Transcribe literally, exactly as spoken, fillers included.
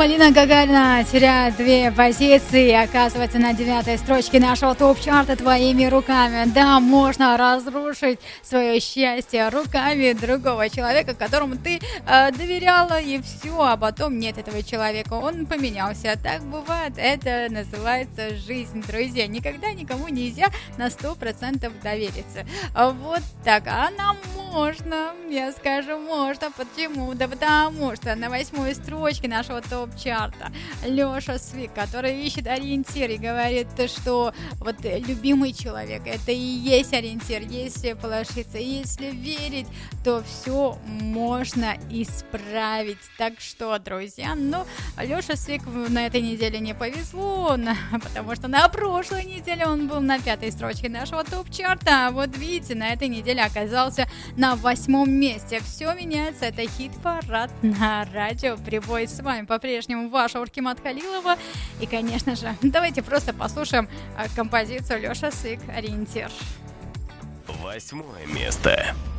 Полина Гагарина теряет две позиции и оказывается на девятой строчке нашего топ-чарта «Твоими руками». Да, можно разрушить свое счастье руками другого человека, которому ты э, доверяла, и все, а потом нет этого человека, он поменялся. Так бывает, это называется жизнь, друзья. Никогда никому нельзя на сто процентов довериться. Вот так, а нам можно, я скажу, можно. Почему? Да потому что на восьмой строчке нашего топ-чарта Леша Свик, который ищет ориентир и говорит, что вот любимый человек, это и есть ориентир. Если положиться, если верить, то все можно исправить. Так что, друзья, ну, Леша Свик на этой неделе не повезло, потому что на прошлой неделе он был на пятой строчке нашего топ-чарта, а вот видите, на этой неделе оказался на восьмом месте. Все меняется, это хит-парад на радио Прибой. С вами по-прежнему ваша Уркимат Халилова. И, конечно же, давайте просто послушаем композицию Леша Свик «Ориентир». Восьмое место.